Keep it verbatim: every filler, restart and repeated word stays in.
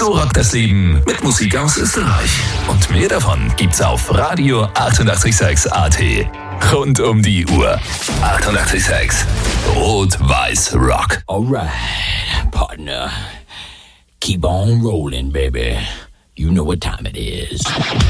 So rockt das Leben mit Musik aus Österreich. Und mehr davon gibt's auf Radio achtundachtzig Komma sechs A T. Rund um die Uhr. achtundachtzig Komma sechs. Rot-Weiß Rock. Alright, partner. Keep on rolling, baby. You know what time it is.